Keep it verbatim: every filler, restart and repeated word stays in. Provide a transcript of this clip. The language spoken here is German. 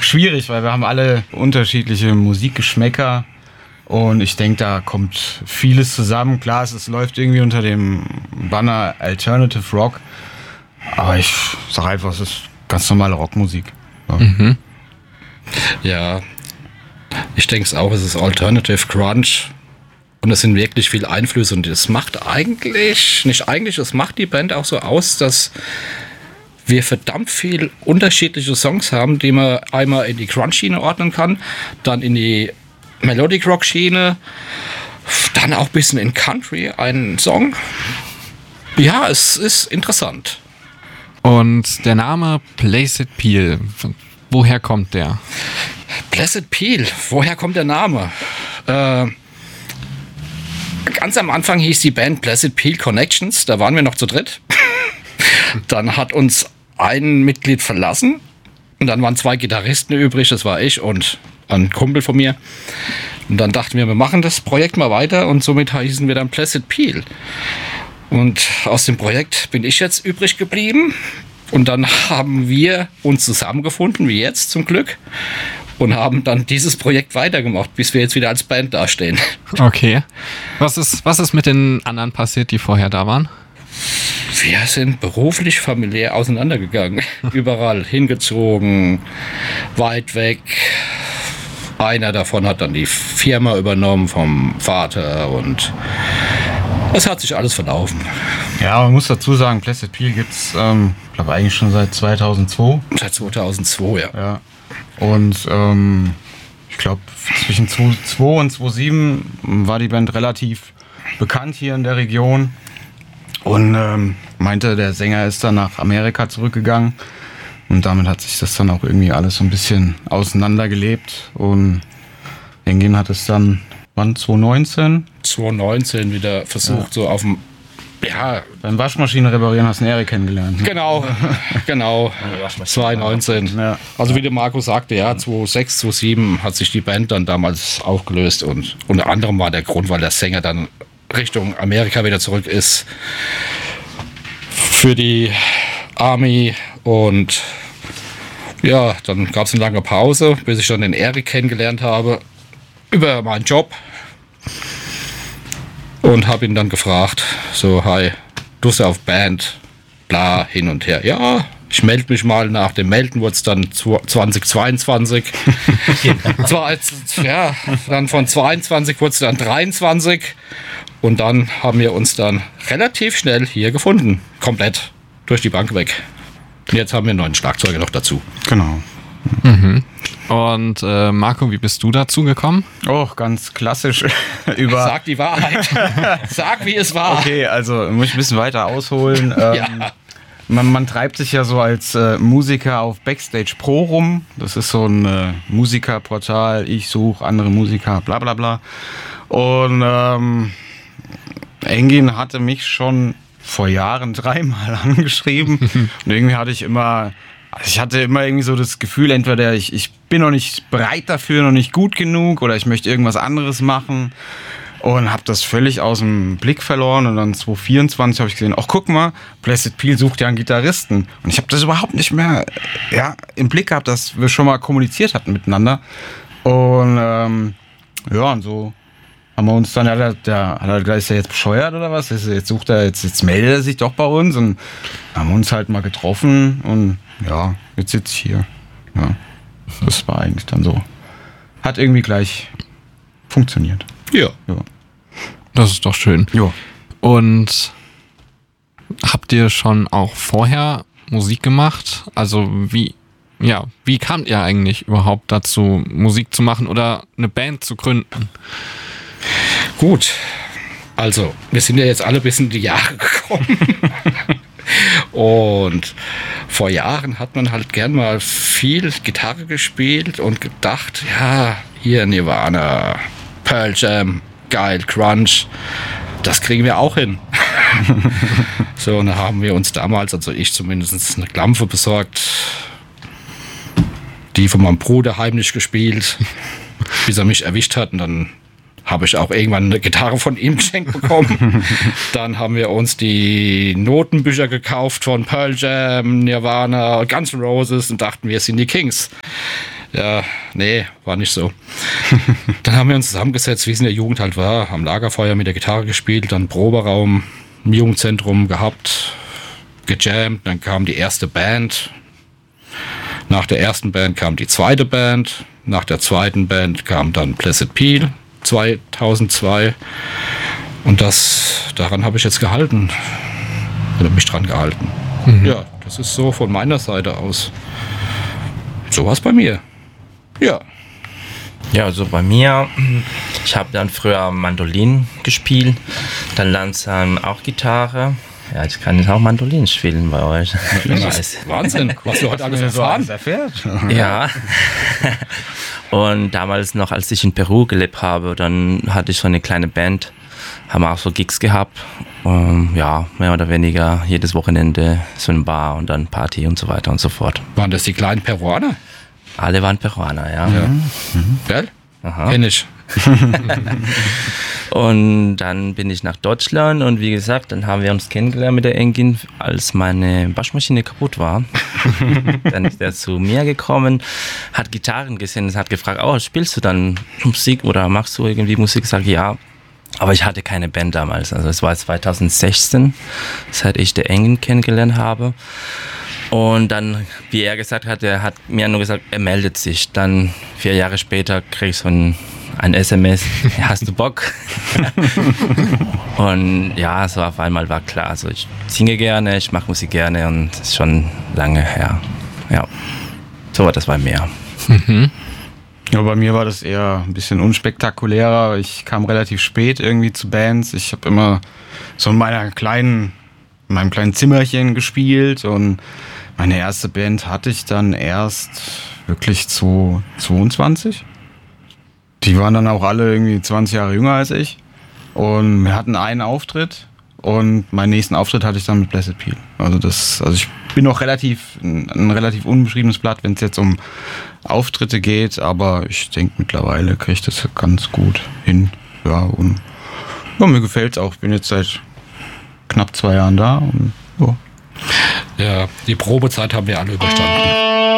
schwierig, weil wir haben alle unterschiedliche Musikgeschmäcker. Und ich denke, da kommt vieles zusammen. Klar, es, es läuft irgendwie unter dem Banner Alternative Rock. Aber ich sage einfach, es ist ganz normale Rockmusik. Ja, mhm. ja. Ich denke es auch, es ist Alternative Grunge. Und es sind wirklich viele Einflüsse. Und es macht eigentlich, nicht eigentlich, es macht die Band auch so aus, dass wir verdammt viel unterschiedliche Songs haben, die man einmal in die Grunge-Schiene ordnen kann, dann in die Melodic Rock Schiene, dann auch ein bisschen in Country einen Song. Ja, es ist interessant. Und der Name Blessed Peel, woher kommt der? Blessed Peel, woher kommt der Name? Äh, ganz am Anfang hieß die Band Blessed Peel Connections, da waren wir noch zu dritt. Dann hat uns ein Mitglied verlassen und dann waren zwei Gitarristen übrig, das war ich und ein Kumpel von mir. Und dann dachten wir, wir machen das Projekt mal weiter und somit hießen wir dann Blessed Peel. Und aus dem Projekt bin ich jetzt übrig geblieben und dann haben wir uns zusammengefunden, wie jetzt zum Glück, und haben dann dieses Projekt weitergemacht, bis wir jetzt wieder als Band dastehen. Okay. Was ist, was ist mit den anderen passiert, die vorher da waren? Wir sind beruflich, familiär auseinandergegangen. Überall hingezogen, weit weg. Einer davon hat dann die Firma übernommen vom Vater und es hat sich alles verlaufen. Ja, man muss dazu sagen, Blessed Peel gibt es, ähm, glaube eigentlich schon seit zweitausendzwei. Seit zweitausendzwei, ja. ja. Und ähm, ich glaube, zwischen zweitausendzwei und zweitausendsieben war die Band relativ bekannt hier in der Region. Und ähm, meinte, der Sänger ist dann nach Amerika zurückgegangen. Und damit hat sich das dann auch irgendwie alles so ein bisschen auseinandergelebt. Und Engin hat es dann, wann, zwanzig neunzehn? zwanzig neunzehn wieder versucht, ja. so auf dem, ja. Beim Waschmaschinen reparieren hast du einen Erik kennengelernt. Ne? Genau, genau, zwanzig neunzehn. Ja. Also wie der Marco sagte, ja, zweitausendsechs, zweitausendsieben hat sich die Band dann damals aufgelöst. Und unter anderem war der Grund, weil der Sänger dann Richtung Amerika wieder zurück ist. Für die Army. Und ja, dann gab es eine lange Pause, bis ich dann den Erik kennengelernt habe über meinen Job und habe ihn dann gefragt, so, hi, du bist ja auf Band, bla, hin und her. Ja, ich melde mich mal. Nach dem Melden wurde es dann zwanzig zweiundzwanzig. Ja, dann von zweiundzwanzig wurde es dann dreiundzwanzig und dann haben wir uns dann relativ schnell hier gefunden, komplett durch die Bank weg. Jetzt haben wir einen neuen Schlagzeuger noch dazu. Genau. Mhm. Und äh, Marco, wie bist du dazu gekommen? Oh, ganz klassisch. Über Sag die Wahrheit. Sag, wie es war. Okay, also muss ich ein bisschen weiter ausholen. Ähm, ja. man, man treibt sich ja so als äh, Musiker auf Backstage Pro rum. Das ist so ein äh, Musikerportal. Ich suche andere Musiker, bla bla bla. Und ähm, Engin hatte mich schon vor Jahren dreimal angeschrieben und irgendwie hatte ich immer, also ich hatte immer irgendwie so das Gefühl, entweder ich, ich bin noch nicht bereit dafür, noch nicht gut genug oder ich möchte irgendwas anderes machen und habe das völlig aus dem Blick verloren und dann zwanzig vierundzwanzig habe ich gesehen, ach guck mal, Blessed Peel sucht ja einen Gitarristen und ich habe das überhaupt nicht mehr ja, im Blick gehabt, dass wir schon mal kommuniziert hatten miteinander und ähm, ja und so haben wir uns dann, ja, der, der, der ist ja jetzt bescheuert oder was? Jetzt sucht er, jetzt, jetzt meldet er sich doch bei uns und haben uns halt mal getroffen und ja, jetzt sitze ich hier. Ja, das war eigentlich dann so. Hat irgendwie gleich funktioniert. Ja. ja. Das ist doch schön. Ja. Und habt ihr schon auch vorher Musik gemacht? Also wie, ja, wie kamt ihr eigentlich überhaupt dazu, Musik zu machen oder eine Band zu gründen? Gut, also wir sind ja jetzt alle bis in die Jahre gekommen und vor Jahren hat man halt gern mal viel Gitarre gespielt und gedacht, ja, hier Nirvana, Pearl Jam, geil, Grunge, das kriegen wir auch hin. So, und da haben wir uns damals, also ich zumindest, eine Klampfe besorgt, die von meinem Bruder heimlich gespielt, bis er mich erwischt hat und dann habe ich auch irgendwann eine Gitarre von ihm geschenkt bekommen. Dann haben wir uns die Notenbücher gekauft von Pearl Jam, Nirvana, Guns N' Roses und dachten, wir sind die Kings. Ja, nee, war nicht so. Dann haben wir uns zusammengesetzt, wie es in der Jugend halt war, am Lagerfeuer mit der Gitarre gespielt, dann Proberaum im Jugendzentrum gehabt, gejammt, dann kam die erste Band. Nach der ersten Band kam die zweite Band, nach der zweiten Band kam dann Blessed Peel zweitausendzwei und das, daran habe ich jetzt gehalten, oder mich dran gehalten. Mhm. Ja, das ist so von meiner Seite aus. So was bei mir. Ja. Ja, also bei mir, ich habe dann früher Mandolin gespielt, dann langsam auch Gitarre. Ja, ich kann jetzt auch Mandolin spielen bei euch. Wahnsinn, was du heute alles erfahren. Ja. Und damals noch, als ich in Peru gelebt habe, dann hatte ich so eine kleine Band, haben auch so Gigs gehabt. Um, ja, mehr oder weniger jedes Wochenende so ein Bar und dann Party und so weiter und so fort. Waren das die kleinen Peruaner? Alle waren Peruaner, ja. Ja. Mhm. Gell? Aha. Kenn ich. Und dann bin ich nach Deutschland und wie gesagt, dann haben wir uns kennengelernt mit der Engin, als meine Waschmaschine kaputt war. Dann ist er zu mir gekommen, hat Gitarren gesehen und hat gefragt, oh, spielst du dann Musik oder machst du irgendwie Musik? Ich sage, ja. Aber ich hatte keine Band damals. Also es war zweitausendsechzehn, seit ich der Engin kennengelernt habe. Und dann, wie er gesagt hat, er hat mir nur gesagt, er meldet sich. Dann vier Jahre später krieg ich so ein, ein S M S, hast du Bock? Und ja, so auf einmal war klar, also ich singe gerne, ich mache Musik gerne und das ist schon lange her. Ja, so war das bei mir. Mhm. Ja, bei mir war das eher ein bisschen unspektakulärer. Ich kam relativ spät irgendwie zu Bands. Ich habe immer so in meiner kleinen, in meinem kleinen Zimmerchen gespielt und meine erste Band hatte ich dann erst wirklich zu zweiundzwanzig. Die waren dann auch alle irgendwie zwanzig Jahre jünger als ich. Und wir hatten einen Auftritt und meinen nächsten Auftritt hatte ich dann mit Blessed Peel. Also das, also ich bin noch relativ, ein, ein relativ unbeschriebenes Blatt, wenn es jetzt um Auftritte geht, aber ich denke mittlerweile kriege ich das ganz gut hin. Ja, und ja, mir gefällt es auch. Ich bin jetzt seit knapp zwei Jahren da und ja. Ja, die Probezeit haben wir alle überstanden.